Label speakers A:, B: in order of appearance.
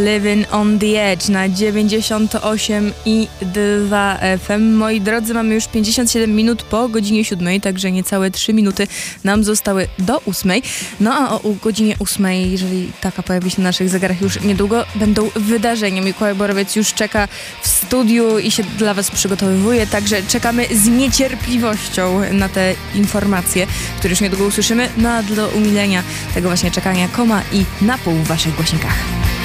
A: Living on the Edge na 98,2 FM. Moi drodzy, mamy już 57 minut po godzinie 7, także niecałe 3 minuty nam zostały do 8. No a o godzinie 8, jeżeli taka pojawi się na naszych zegarach już niedługo, będą wydarzenia. Mikołaj Borowiec już czeka w studiu i się dla was przygotowywuje, także czekamy z niecierpliwością na te informacje, które już niedługo usłyszymy. No a do umilenia tego właśnie czekania koma i napół w waszych głośnikach.